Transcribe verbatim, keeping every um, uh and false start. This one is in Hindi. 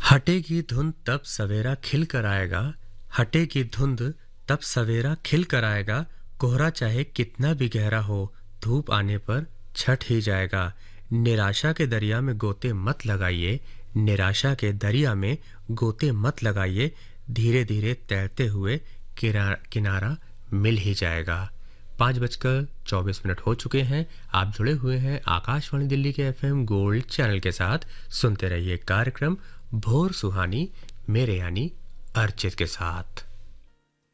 हटेगी धुंध तब सवेरा खिल कर आएगा। हटेगी धुंध तब सवेरा खिल कर आएगा। कोहरा चाहे कितना भी गहरा हो, धूप आने पर छट ही जाएगा। निराशा के दरिया में गोते मत लगाइए। निराशा के दरिया में गोते मत लगाइए। धीरे धीरे तैरते हुए किरा- किनारा मिल ही जाएगा। पाँच बजकर चौबीस मिनट हो चुके हैं। आप जुड़े हुए हैं आकाशवाणी दिल्ली के एफएम गोल्ड चैनल के साथ। सुनते रहिए कार्यक्रम भोर सुहानी मेरे यानी अर्चित के साथ।